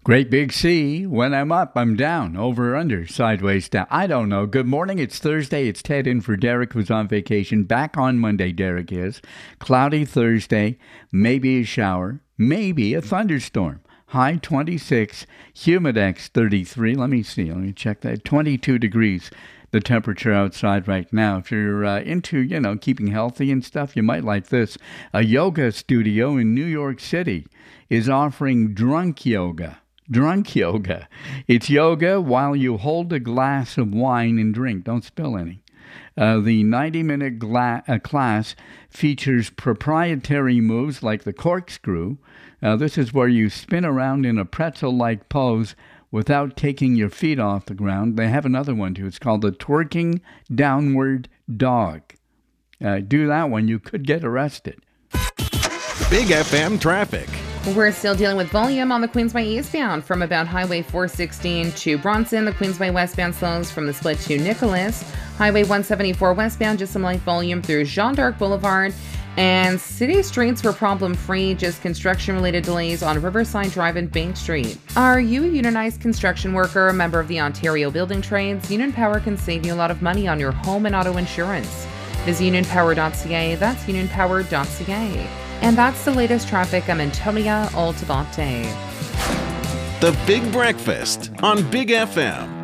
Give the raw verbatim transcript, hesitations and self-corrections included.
Great big C. When I'm up, I'm down. Over, under, sideways, down. I don't know. Good morning. It's Thursday. It's Ted in for Derek, who's on vacation. Back on Monday, Derek is. Cloudy Thursday. Maybe a shower. Maybe a thunderstorm. High twenty-six. Humidex thirty-three. Let me see. Let me check that. twenty-two degrees. The temperature outside right now. If you're uh, into, you know, keeping healthy and stuff, you might like this. A yoga studio in New York City is offering drunk yoga. Drunk yoga. It's yoga while you hold a glass of wine and drink. Don't spill any. Uh, the ninety-minute gla- uh, class features proprietary moves like the corkscrew. Uh, this is where you spin around in a pretzel-like pose without taking your feet off the ground. They have another one, too. It's called the twerking downward dog. Uh, do that one. You could get arrested. Big F M traffic. We're still dealing with volume on the Queensway eastbound from about Highway four sixteen to Bronson. The Queensway westbound slows from the split to Nicholas. Highway one seventy-four westbound, just some light volume through Jean d'Arc Boulevard. And city streets were problem-free, just construction-related delays on Riverside Drive and Bank Street. Are you a unionized construction worker, a member of the Ontario Building Trades? Union Power can save you a lot of money on your home and auto insurance. Visit union power dot c a. That's union power dot c a. And that's the latest traffic. I'm Antonia Altabate. The Big Breakfast on Big F M.